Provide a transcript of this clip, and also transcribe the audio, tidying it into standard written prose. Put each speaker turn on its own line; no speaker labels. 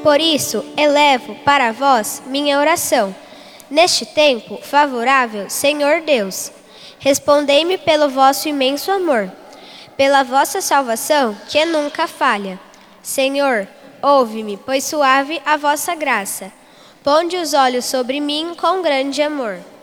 Por isso, elevo para vós minha oração. Neste tempo favorável, Senhor Deus, respondei-me pelo vosso imenso amor, pela vossa salvação que nunca falha. Senhor, ouve-me, pois suave a vossa graça. Ponde os olhos sobre mim com grande amor.